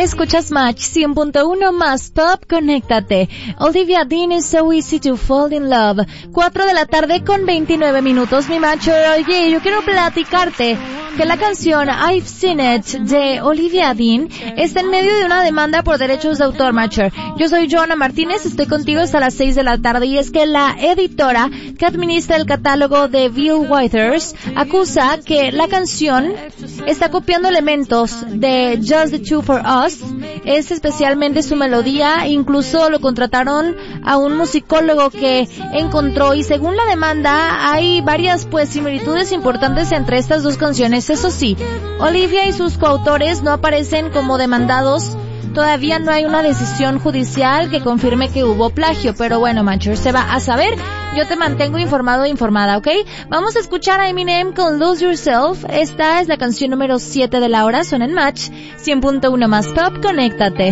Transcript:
Escuchas Match 100.1 más Pop, conéctate. Olivia Dean is So Easy to Fall in Love. 4 de la tarde con 29 minutos, mi macho. Oye, yo quiero platicarte que la canción I've Seen It de Olivia Dean está en medio de una demanda por derechos de autor, macho. Yo soy Joana Martínez, estoy contigo hasta las 6 de la tarde, y es que la editora que administra el catálogo de Bill Withers acusa que la canción está copiando elementos de Just the Two for Us, es especialmente su melodía. Incluso lo contrataron a un musicólogo que encontró, y según la demanda hay varias similitudes importantes entre estas dos canciones. Eso sí, Olivia y sus coautores no aparecen como demandados. Todavía no hay una decisión judicial que confirme que hubo plagio, pero bueno, macho, se va a saber. Yo te mantengo informado e informada, ¿ok? Vamos a escuchar a Eminem con Lose Yourself. Esta es la canción número 7 de la hora. Suena en Match 100.1 más Pop, conéctate.